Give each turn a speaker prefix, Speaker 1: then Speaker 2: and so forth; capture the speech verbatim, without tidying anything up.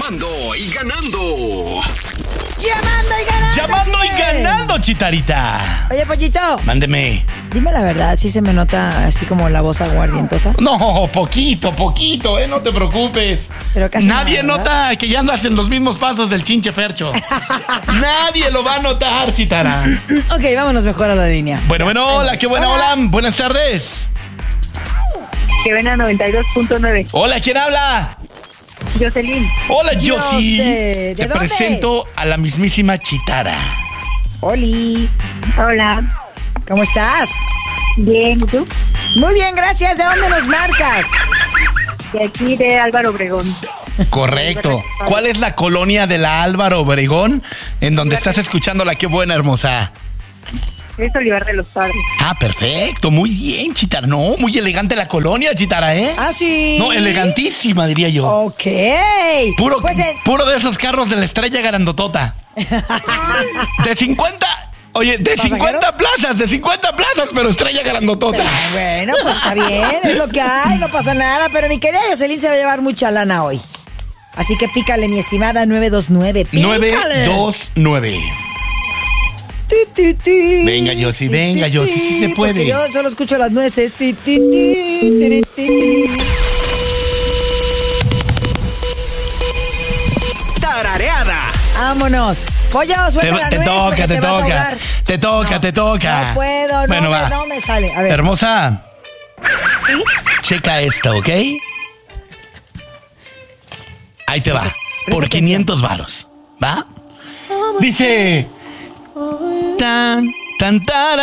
Speaker 1: Llamando y ganando.
Speaker 2: Llamando y ganando.
Speaker 3: Llamando
Speaker 2: ¿qué?
Speaker 3: y ganando, Chitarita.
Speaker 2: Oye, Pollito.
Speaker 3: Mándeme.
Speaker 2: Dime la verdad, ¿sí se me nota así como la voz aguardientosa?
Speaker 3: No, poquito, poquito, eh, no te preocupes.
Speaker 2: Pero casi
Speaker 3: Nadie
Speaker 2: nada,
Speaker 3: nota que ya andas en los mismos pasos del chinche Fercho. Nadie lo va a notar, Chitara.
Speaker 2: Ok, vámonos mejor a la línea.
Speaker 3: Bueno, bueno, hola, qué buena, hola.
Speaker 2: Hola.
Speaker 3: Buenas tardes.
Speaker 4: Que ven a noventa y dos punto nueve.
Speaker 3: Hola, ¿quién habla?
Speaker 4: Jocelyn.
Speaker 3: Hola,
Speaker 2: Yo
Speaker 3: Josie.
Speaker 2: sé. ¿De
Speaker 3: Te
Speaker 2: dónde?
Speaker 3: presento a la mismísima Chitara.
Speaker 2: Oli,
Speaker 4: Hola.
Speaker 2: ¿cómo estás?
Speaker 4: Bien, ¿y tú?
Speaker 2: Muy bien, gracias. ¿De dónde nos marcas?
Speaker 4: De aquí de Álvaro Obregón.
Speaker 3: Correcto. ¿Cuál es la colonia de la Álvaro Obregón en donde estás escuchando la Qué buena, hermosa?
Speaker 4: Es Olivar de los Padres.
Speaker 3: Ah, perfecto. Muy bien, Chitara. No, muy elegante la colonia, Chitara, ¿eh?
Speaker 2: Ah, sí.
Speaker 3: No, elegantísima, diría yo.
Speaker 2: Ok.
Speaker 3: Puro,
Speaker 2: Pues eh,
Speaker 3: puro de esos carros de la estrella grandotota. De cincuenta, oye, de
Speaker 2: ¿Pasajeros?
Speaker 3: cincuenta plazas, de cincuenta plazas, pero estrella grandotota.
Speaker 2: bueno, pues está bien, es lo que hay, no pasa nada. Pero mi querida Jocelyn se va a llevar mucha lana hoy. Así que pícale, mi estimada nueve dos nueve. Pícale.
Speaker 3: nueve dos nueve.
Speaker 2: Ti, ti, ti.
Speaker 3: Venga, Josie,
Speaker 2: Ti,
Speaker 3: venga,
Speaker 2: ti,
Speaker 3: Josie, sí se
Speaker 2: ti,
Speaker 3: puede.
Speaker 2: Porque yo solo escucho las nueces. Ti, ti, ti, ti, ti, ti.
Speaker 1: Tarareada.
Speaker 2: Vámonos. Pollo,
Speaker 3: Te,
Speaker 2: suelta la
Speaker 3: te
Speaker 2: nuez porque
Speaker 3: toca, te,
Speaker 2: te vas a
Speaker 3: toca.
Speaker 2: ahogar.
Speaker 3: Te toca, te toca.
Speaker 2: No puedo, no,
Speaker 3: Bueno,
Speaker 2: me,
Speaker 3: va.
Speaker 2: no me sale. A ver.
Speaker 3: Hermosa. Checa esto, ¿ok? Ahí te va. Por
Speaker 2: atención.
Speaker 3: quinientos varos. ¿Va? Dice. Tan, tan, tara.